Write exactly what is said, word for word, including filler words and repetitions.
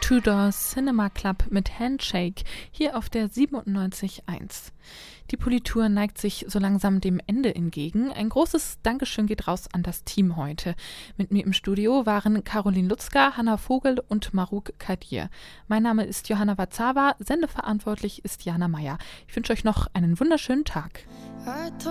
Tudor Cinema Club mit Handshake hier auf der siebenundneunzig Komma eins. Die Politur neigt sich so langsam dem Ende entgegen. Ein großes Dankeschön geht raus an das Team heute. Mit mir im Studio waren Caroline Lutzka, Hanna Vogel und Marouk Kadir. Mein Name ist Johanna Wazawa, sendeverantwortlich ist Jana Meyer. Ich wünsche euch noch einen wunderschönen Tag.